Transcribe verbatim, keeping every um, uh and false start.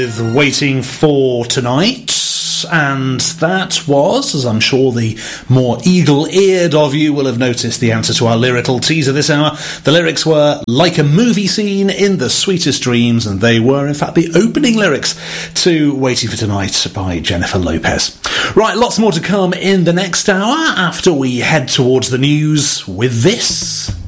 with Waiting for Tonight. And that was, as I'm sure the more eagle-eared of you will have noticed, the answer to our lyrical teaser this hour. The lyrics were like a movie scene in the sweetest dreams, and they were, in fact, the opening lyrics to Waiting for Tonight by Jennifer Lopez. Right, lots more to come in the next hour after we head towards the news with this.